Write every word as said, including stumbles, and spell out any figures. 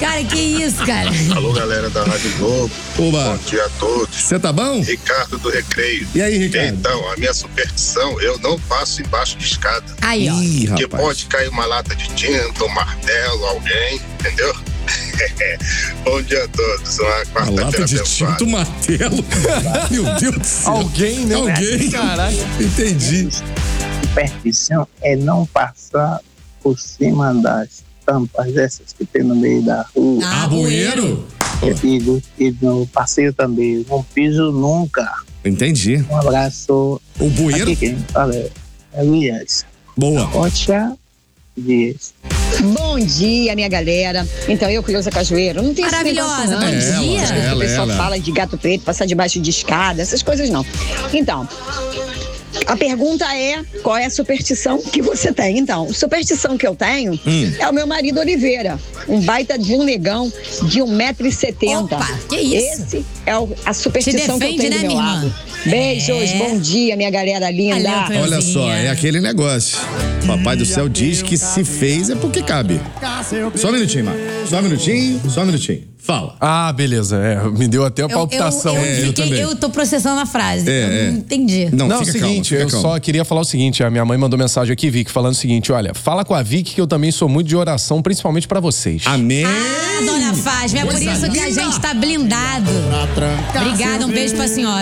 Cara, que isso, cara? Alô, galera da Rádio Globo. Oba. Bom dia a todos. Você tá bom? Ricardo do Recreio. E aí, Ricardo? Então, a minha superstição, eu não passo embaixo de escada. Aí, ó. Ih, Porque rapaz. pode cair uma lata de tinta, um martelo, alguém, entendeu? Bom dia a todos. Uma A quarta-feira lata de abençoada. tinta, um martelo. Meu Deus do céu. Alguém, né? Alguém. Caraca. Entendi. Superstição é não passar por cima das tampas, essas que tem no meio da rua. Ah, bueiro? E, do- e no passeio também. Não piso nunca. Entendi. Um abraço. O bueiro? Aqui quem fala é Elias. Boa. Rocha Dias. Bom dia, minha galera. Então, eu, Cleusa Cajueiro, não tenho esse Maravilhosa, negócio, não. bom É, ela, dia. é. O pessoal ela. fala de gato preto, passar debaixo de escada, essas coisas não. Então, a pergunta é, qual é a superstição que você tem? Então, a superstição que eu tenho Hum. é o meu marido Oliveira, um baita de um negão de um metro e setenta. Opa, que isso? Esse é o- a superstição Te defende, que eu tenho né, do meu minha lado. irmã? Beijos, É. bom dia, minha galera linda. Valeu, Cleusa. Olha só, é aquele negócio. Papai do céu diz que se fez é porque cabe. Só um minutinho, Marco. Só um minutinho, só um minutinho. Fala. Ah, beleza. É, me deu até a Eu, eu, palpitação. eu, É, eu fiquei- também. eu tô processando a frase. É, eu é. não entendi. Não, Não, é o fica seguinte, calma, eu fica calma. só queria falar o seguinte, a minha mãe mandou mensagem aqui, Vic, falando o seguinte, olha, fala com a Vic que eu também sou muito de oração, principalmente pra vocês. Amém. Ah, dona Fátima, é por Coisa isso que a linda. gente tá blindado. Obrigada, um beijo pra senhora.